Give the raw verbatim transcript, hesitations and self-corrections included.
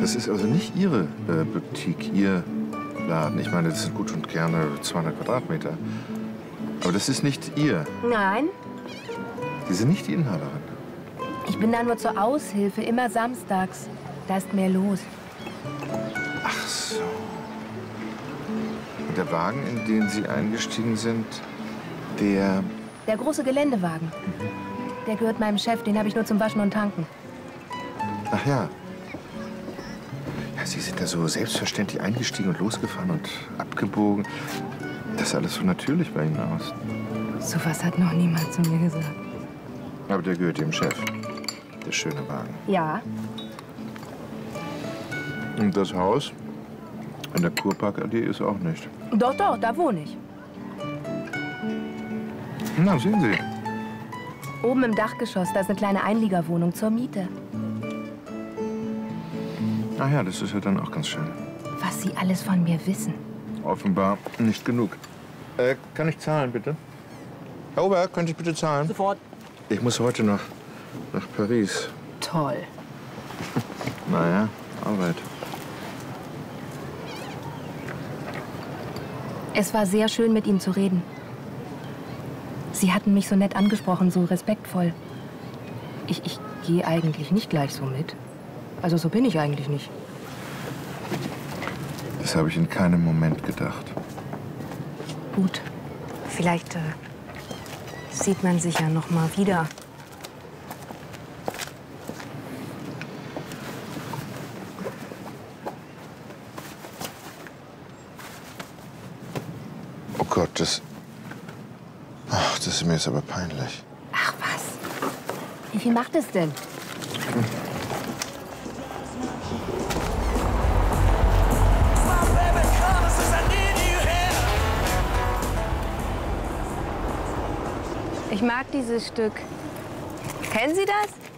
Das ist also nicht Ihre äh, Boutique, Ihr Laden. Ich meine, das sind gut und gerne zweihundert Quadratmeter. Aber das ist nicht Ihr. Nein, Sie sind nicht die Inhaberin. ich bin da nur zur Aushilfe, immer samstags. Da ist mehr los. Ach so. Und der Wagen, in den Sie eingestiegen sind, der... Der große Geländewagen. Der gehört meinem Chef, den habe ich nur zum Waschen und Tanken. Ach ja. Ja, Sie sind da so selbstverständlich eingestiegen und losgefahren und abgebogen. Das sah alles so natürlich bei Ihnen aus. So was hat noch niemand zu mir gesagt. Aber der gehört dem Chef. Der schöne Wagen. Ja, Und das Haus in der Kurparkallee ist auch nicht. doch, doch, da wohne ich. Na, sehen Sie. Oben im Dachgeschoss, da ist eine kleine Einliegerwohnung zur Miete. Ach ja, das ist ja dann auch ganz schön. Was Sie alles von mir wissen. Offenbar nicht genug. Äh, kann ich zahlen, bitte? Herr Ober, könnte ich bitte zahlen? Sofort. Ich muss heute noch nach Paris. Toll. Naja, Arbeit. Es war sehr schön, mit ihm zu reden. Sie hatten mich so nett angesprochen, so respektvoll. Ich, ich gehe eigentlich nicht gleich so mit. Also so bin ich eigentlich nicht. Das habe ich in keinem Moment gedacht. Gut. Vielleicht äh, sieht man sich ja noch mal wieder. Oh Gott, das... Ach, das ist mir jetzt aber peinlich. Ach was. Wie viel macht es denn? Ich mag dieses Stück. Kennen Sie das?